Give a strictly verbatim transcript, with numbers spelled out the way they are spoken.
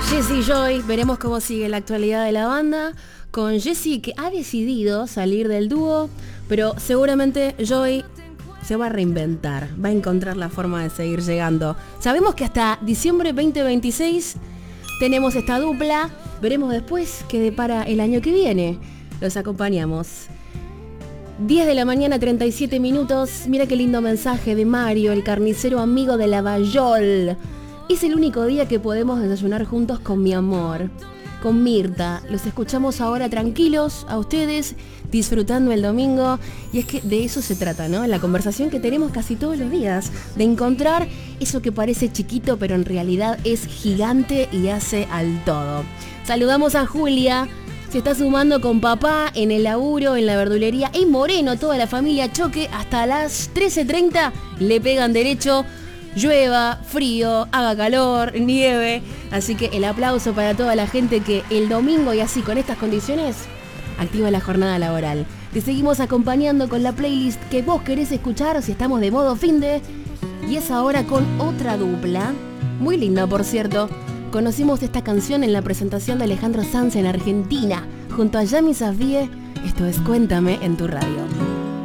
Jessie Joy, veremos cómo sigue la actualidad de la banda, con Jessie que ha decidido salir del dúo, pero seguramente Joy se va a reinventar, va a encontrar la forma de seguir llegando. Sabemos que hasta diciembre veinte veintiséis tenemos esta dupla, veremos después qué depara el año que viene. Los acompañamos. diez de la mañana, treinta y siete minutos. Mira qué lindo mensaje de Mario, el carnicero amigo de Lavallol. Es el único día que podemos desayunar juntos con mi amor, con Mirta. Los escuchamos ahora tranquilos a ustedes, disfrutando el domingo. Y es que de eso se trata, ¿no? La conversación que tenemos casi todos los días, de encontrar eso que parece chiquito pero en realidad es gigante y hace al todo. Saludamos a Julia. Se está sumando con papá en el laburo, en la verdulería. En Moreno, toda la familia Choque. Hasta las trece treinta le pegan derecho. Llueva, frío, haga calor, nieve. Así que el aplauso para toda la gente que el domingo y así con estas condiciones activa la jornada laboral. Te seguimos acompañando con la playlist que vos querés escuchar si estamos de modo finde. Y es ahora con otra dupla. Muy linda, por cierto. Conocimos esta canción en la presentación de Alejandro Sanz en Argentina, junto a Yami Safdie. Esto es Cuéntame en tu radio.